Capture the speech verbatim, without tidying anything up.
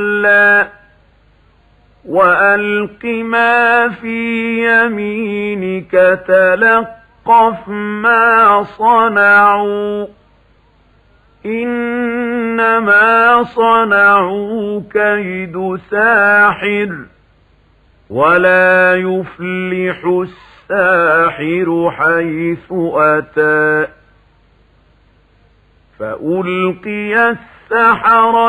وألق ما في يمينك تلقف ما صنعوا إنما صنعوا كيد ساحر ولا يفلح الساحر حيث أتى. فألقي السحرة